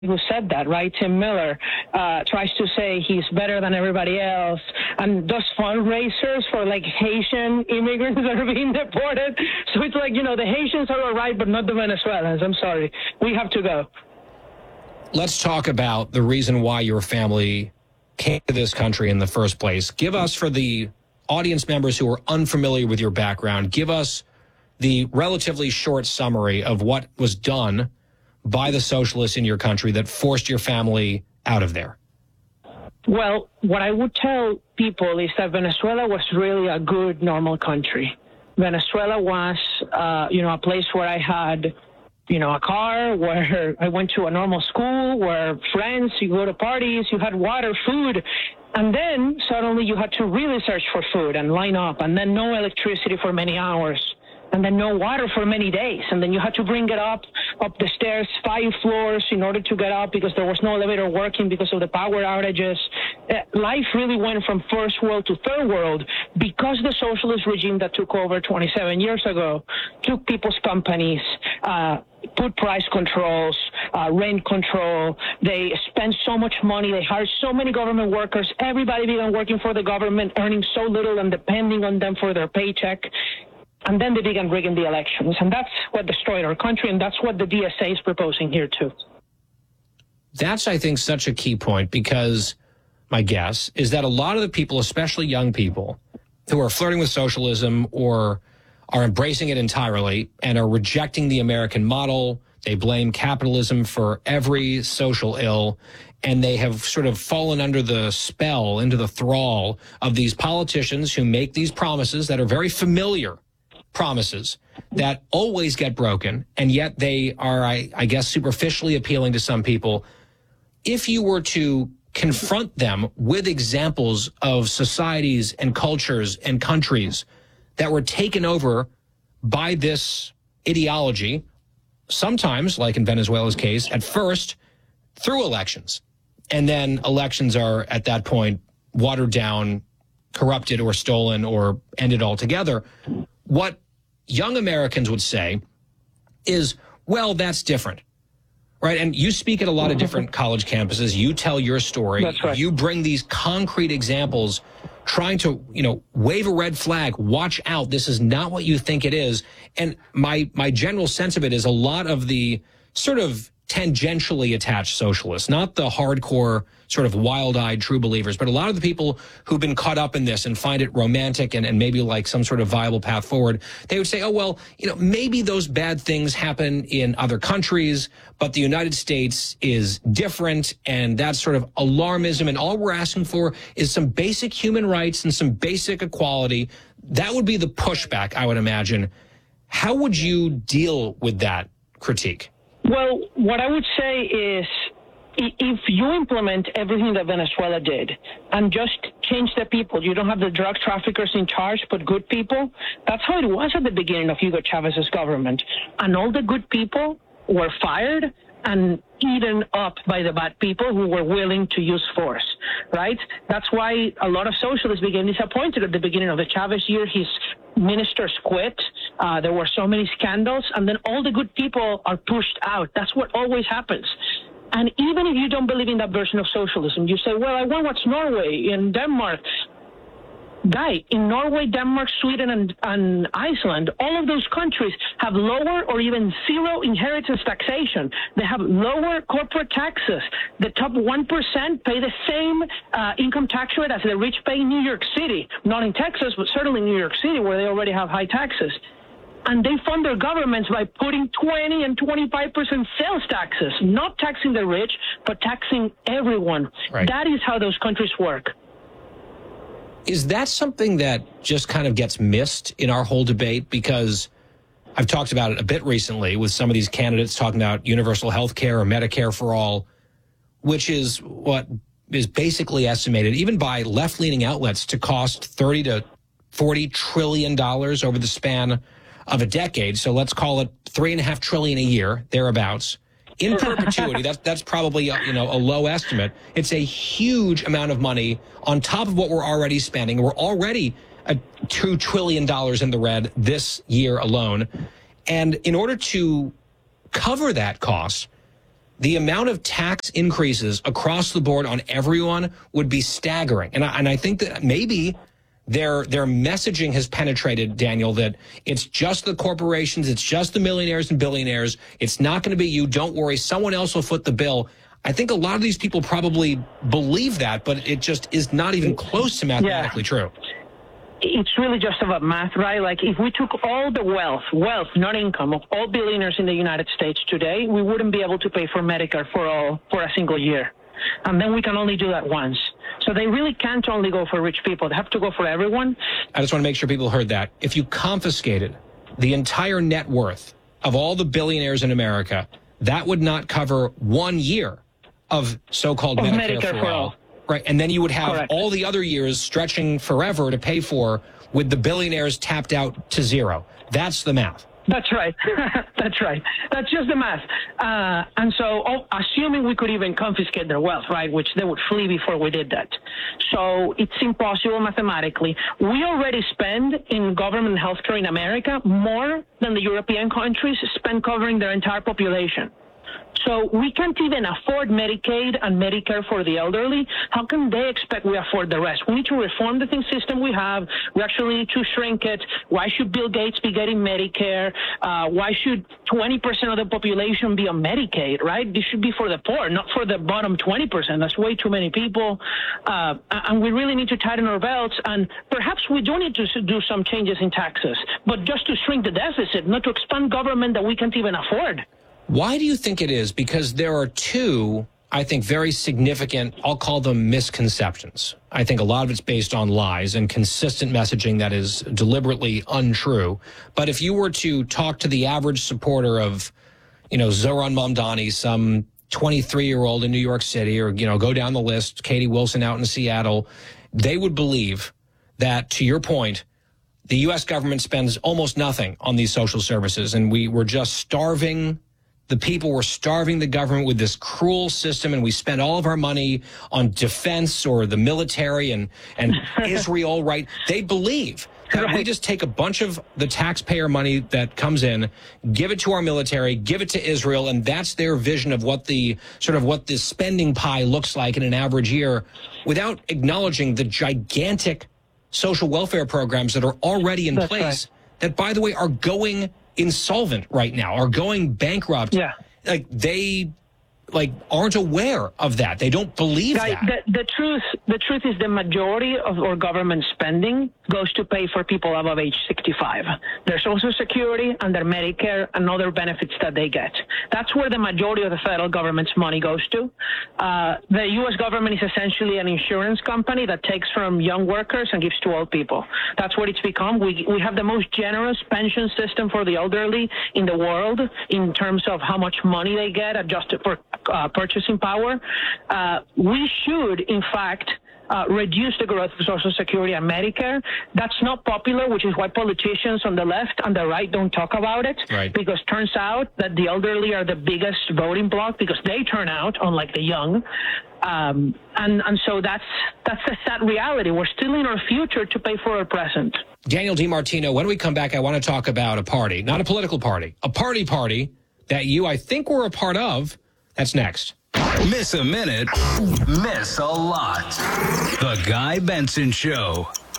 who said that, right? Tim Miller tries to say he's better than everybody else and does fundraisers for like Haitian immigrants that are being deported. So it's like, the Haitians are all right, but not the Venezuelans. I'm sorry. We have to go. Let's talk about the reason why your family came to this country in the first place. Give us, for the audience members who are unfamiliar with your background, give us the relatively short summary of what was done by the socialists in your country that forced your family out of there. Well, what I would tell people is that Venezuela was really a good, normal country. Venezuela was, a place where I had, a car, where I went to a normal school, where friends, you go to parties, you had water, food. And then suddenly you had to really search for food and line up, and then no electricity for many hours. And then no water for many days. And then you had to bring it up the stairs 5 floors in order to get up because there was no elevator working because of the power outages. Life really went from first world to third world because the socialist regime that took over 27 years ago took people's companies, put price controls, rent control. They spent so much money. They hired so many government workers. Everybody began working for the government, earning so little and depending on them for their paycheck. And then they began rigging the elections. And that's what destroyed our country, and that's what the DSA is proposing here, too. That's, I think, such a key point, because my guess is that a lot of the people, especially young people, who are flirting with socialism or are embracing it entirely and are rejecting the American model, they blame capitalism for every social ill, and they have sort of fallen under the spell, into the thrall of these politicians who make these promises that are very familiar promises that always get broken, and yet they are, I guess, superficially appealing to some people. If you were to confront them with examples of societies and cultures and countries that were taken over by this ideology, sometimes, like in Venezuela's case, at first through elections, and then elections are at that point watered down, corrupted, or stolen, or ended altogether, what young Americans would say is, well, that's different, right? And you speak at a lot of different college campuses. You tell your story. That's right. You bring these concrete examples, trying to, wave a red flag. Watch out. This is not what you think it is. And my general sense of it is a lot of the sort of tangentially attached socialists, not the hardcore sort of wild-eyed true believers, but a lot of the people who've been caught up in this and find it romantic and maybe like some sort of viable path forward, they would say, oh, well, maybe those bad things happen in other countries, but the United States is different, and that's sort of alarmism, and all we're asking for is some basic human rights and some basic equality. That would be the pushback, I would imagine. How would you deal with that critique? Well, what I would say is, if you implement everything that Venezuela did and just change the people, you don't have the drug traffickers in charge, but good people. That's how it was at the beginning of Hugo Chavez's government. And all the good people were fired and eaten up by the bad people who were willing to use force, right? That's why a lot of socialists became disappointed at the beginning of the Chavez year. His ministers quit. There were so many scandals, and then all the good people are pushed out. That's what always happens. And even if you don't believe in that version of socialism, you say, well, I want what's Norway and Denmark. Guy, in Norway, Denmark, Sweden, and Iceland, all of those countries have lower or even zero inheritance taxation. They have lower corporate taxes. The top 1% pay the same income tax rate as the rich pay in New York City. Not in Texas, but certainly in New York City, where they already have high taxes. And they fund their governments by putting 20 and 25% sales taxes, not taxing the rich, but taxing everyone. Right. That is how those countries work. Is that something that just kind of gets missed in our whole debate? Because I've talked about it a bit recently with some of these candidates talking about universal health care or Medicare for all, which is what is basically estimated, even by left-leaning outlets, to cost $30 to $40 trillion over the span of a decade. So let's call it $3.5 trillion a year, thereabouts. In perpetuity, that's probably a low estimate. It's a huge amount of money on top of what we're already spending. We're already at $2 trillion in the red this year alone. And in order to cover that cost, the amount of tax increases across the board on everyone would be staggering. And I think that maybe their messaging has penetrated, Daniel, that it's just the corporations, it's just the millionaires and billionaires. It's not going to be you. Don't worry. Someone else will foot the bill. I think a lot of these people probably believe that, but it just is not even close to mathematically true. It's really just about math, right? Like if we took all the wealth, not income, of all billionaires in the United States today, we wouldn't be able to pay for Medicare for a single year. And then we can only do that once. So they really can't only go for rich people. They have to go for everyone. I just want to make sure people heard that. If you confiscated the entire net worth of all the billionaires in America, that would not cover 1 year of so-called Medicare for all. Right, and then you would have all the other years stretching forever to pay for with the billionaires tapped out to zero. That's the math. That's right. That's right. That's just the math. And so assuming we could even confiscate their wealth, right, which they would flee before we did that. So it's impossible mathematically. We already spend in government healthcare in America more than the European countries spend covering their entire population. So we can't even afford Medicaid and Medicare for the elderly. How can they expect we afford the rest? We need to reform the system we have. We actually need to shrink it. Why should Bill Gates be getting Medicare? Why should 20% of the population be on Medicaid, right? This should be for the poor, not for the bottom 20%. That's way too many people. And we really need to tighten our belts. And perhaps we do need to do some changes in taxes, but just to shrink the deficit, not to expand government that we can't even afford. Why do you think it is? Because there are two, I think, very significant, I'll call them misconceptions. I think a lot of it's based on lies and consistent messaging that is deliberately untrue. But if you were to talk to the average supporter of, Zohran Mamdani, some 23-year-old in New York City, or, go down the list, Katie Wilson out in Seattle, they would believe that, to your point, the U.S. government spends almost nothing on these social services, and we're just starving. The people were starving the government with this cruel system, and we spent all of our money on defense or the military and Israel, right? They believe that we just take a bunch of the taxpayer money that comes in, give it to our military, give it to Israel, and that's their vision of what the spending pie looks like in an average year, without acknowledging the gigantic social welfare programs that are already in place that, by the way, are going insolvent right now, are going bankrupt. Yeah. They aren't aware of that. They don't believe that. The truth is the majority of our government spending goes to pay for people above age 65. Their Social Security and their Medicare and other benefits that they get. That's where the majority of the federal government's money goes to. The U.S. government is essentially an insurance company that takes from young workers and gives to old people. That's what it's become. We have the most generous pension system for the elderly in the world in terms of how much money they get adjusted for purchasing power. We should, in fact, reduce the growth of Social Security and Medicare. That's not popular, which is why politicians on the left and the right don't talk about it. Right. Because turns out that the elderly are the biggest voting bloc because they turn out, unlike the young. And so that's a sad reality. We're stealing our future to pay for our present. Daniel DiMartino, when we come back, I want to talk about a party, not a political party, a party that you, I think, were a part of. That's next. Miss a minute, miss a lot. The Guy Benson Show.